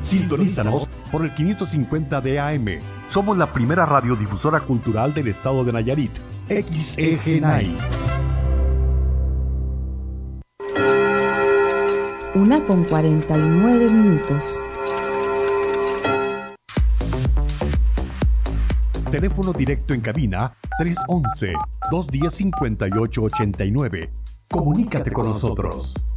Sintonízanos por el 550 de AM. Somos la primera radiodifusora cultural del estado de Nayarit. XEGNAI. 1:49. Teléfono directo en cabina 311-210-5889. Comunícate con nosotros.